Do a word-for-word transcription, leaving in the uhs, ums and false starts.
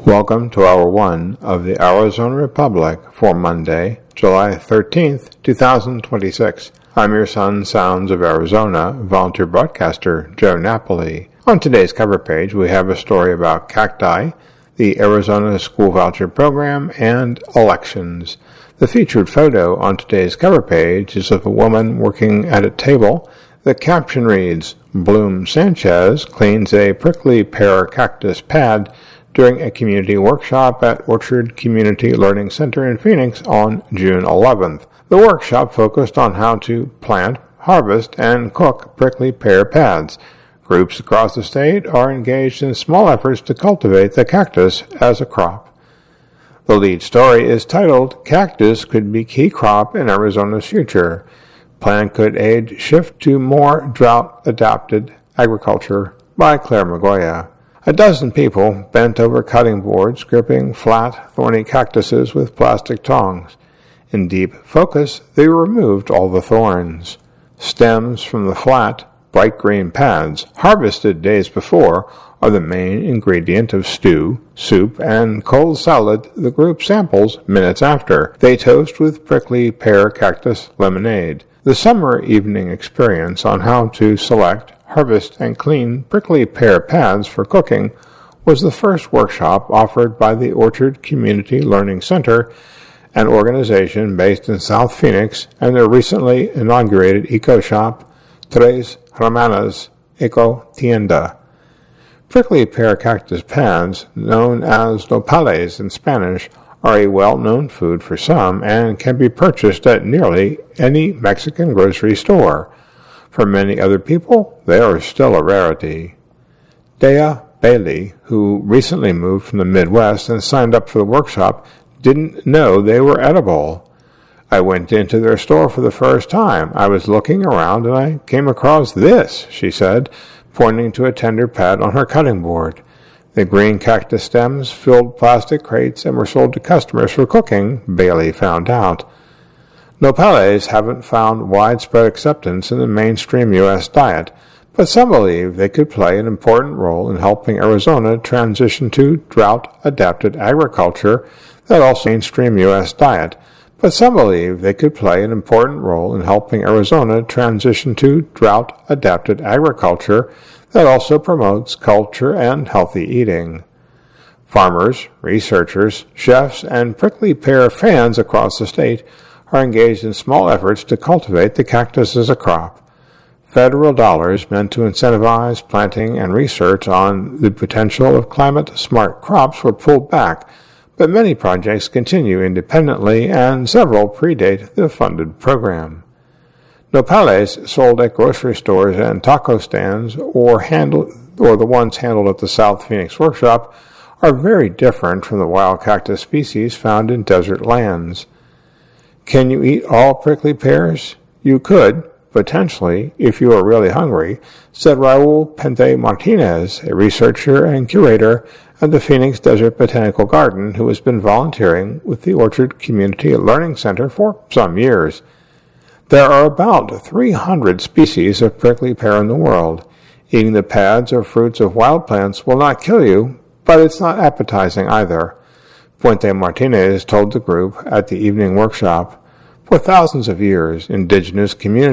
Welcome to Hour one of the Arizona Republic for Monday, July thirteenth, two thousand twenty-six. I'm your Sun Sounds of Arizona volunteer broadcaster, Joe Napoli. On today's cover page, we have a story about cacti, the Arizona School Voucher Program, and elections. The featured photo on today's cover page is of a woman working at a table. The caption reads, Bloom Sanchez cleans a prickly pear cactus pad during a community workshop at Orchard Community Learning Center in Phoenix on June eleventh. The workshop focused on how to plant, harvest, and cook prickly pear pads. Groups across the state are engaged in small efforts to cultivate the cactus as a crop. The lead story is titled, Cactus Could Be Key Crop in Arizona's Future. Plan Could Aid Shift to More Drought-Adapted Agriculture by Claire Magoya. A dozen people bent over cutting boards, gripping flat, thorny cactuses with plastic tongs. In deep focus, they removed all the thorns. Stems from the flat, bright green pads, harvested days before, are the main ingredient of stew, soup, and cold salad the group samples minutes after. They toast with prickly pear cactus lemonade. The summer evening experience on how to select, harvest, and clean prickly pear pads for cooking was the first workshop offered by the Orchard Community Learning Center, an organization based in South Phoenix, and their recently inaugurated eco-shop, Tres Hermanas Eco Tienda. Prickly pear cactus pads, known as nopales in Spanish, are a well-known food for some and can be purchased at nearly any Mexican grocery store. For many other people, they are still a rarity. Dea Bailey, who recently moved from the Midwest and signed up for the workshop, didn't know they were edible. I went into their store for the first time. I was looking around and I came across this, she said, pointing to a tender pad on her cutting board. The green cactus stems filled plastic crates and were sold to customers for cooking, Bailey found out. Nopales haven't found widespread acceptance in the mainstream U S diet, but some believe they could play an important role in helping Arizona transition to drought-adapted agriculture that also mainstream U S diet. But some believe they could play an important role in helping Arizona transition to drought-adapted agriculture that also promotes culture and healthy eating. Farmers, researchers, chefs, and prickly pear fans across the state are engaged in small efforts to cultivate the cactus as a crop. Federal dollars meant to incentivize planting and research on the potential of climate-smart crops were pulled back, but many projects continue independently and several predate the funded program. Nopales sold at grocery stores and taco stands or, handled, or the ones handled at the South Phoenix workshop are very different from the wild cactus species found in desert lands. Can you eat all prickly pears? You could, potentially, if you are really hungry, said Raul Pente Martinez, a researcher and curator at the Phoenix Desert Botanical Garden who has been volunteering with the Orchard Community Learning Center for some years. There are about three hundred species of prickly pear in the world. Eating the pads or fruits of wild plants will not kill you, but it's not appetizing either. Puente Martinez told the group at the evening workshop, for thousands of years, indigenous communities